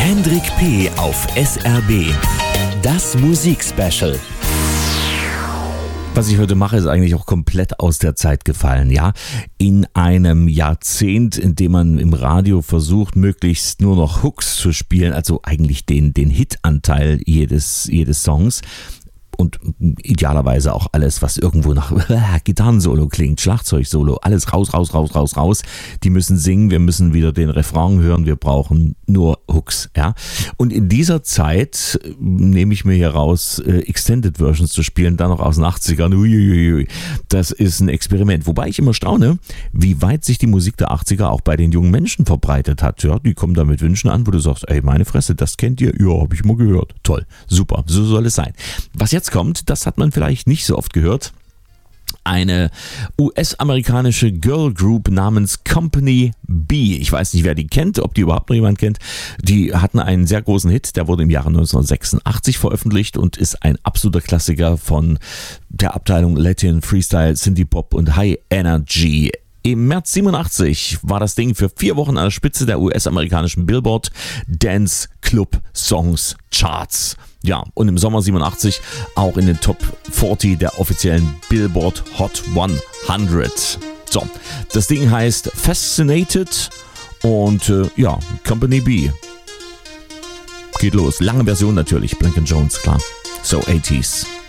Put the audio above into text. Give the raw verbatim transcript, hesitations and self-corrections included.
Hendrik P. auf S R B. Das Musikspecial. Was ich heute mache, ist eigentlich auch komplett aus der Zeit gefallen, ja. In einem Jahrzehnt, in dem man im Radio versucht, möglichst nur noch Hooks zu spielen, also eigentlich den, den Hitanteil jedes, jedes Songs. Und idealerweise auch alles, was irgendwo nach äh, Gitarrensolo klingt, Schlagzeugsolo, alles raus, raus, raus, raus, raus. Die müssen singen, wir müssen wieder den Refrain hören, wir brauchen nur Hooks, ja. Und in dieser Zeit äh, nehme ich mir hier raus, äh, Extended Versions zu spielen, dann noch aus den achtzigern. Uiuiui. Das ist ein Experiment. Wobei ich immer staune, wie weit sich die Musik der achtziger auch bei den jungen Menschen verbreitet hat. Ja, die kommen da mit Wünschen an, wo du sagst, ey, meine Fresse, das kennt ihr? Ja, habe ich mal gehört. Toll, super, so soll es sein. Was jetzt kommt, das hat man vielleicht nicht so oft gehört. Eine U S-amerikanische Girl Group namens Company B. Ich weiß nicht, wer die kennt, ob die überhaupt noch jemand kennt. Die hatten einen sehr großen Hit, der wurde im Jahre neunzehnhundertsechsundachtzig veröffentlicht und ist ein absoluter Klassiker von der Abteilung Latin, Freestyle, Synthie Pop und High Energy. Im März siebenundachtzig war das Ding für vier Wochen an der Spitze der U S-amerikanischen Billboard Dance Club Songs Charts. Ja, und im Sommer siebenundachtzig auch in den Top vierzig der offiziellen Billboard Hot hundert. So, das Ding heißt Fascinated und äh, ja, Company B. Geht los. Lange Version natürlich, Blank and Jones, klar. So, achtziger.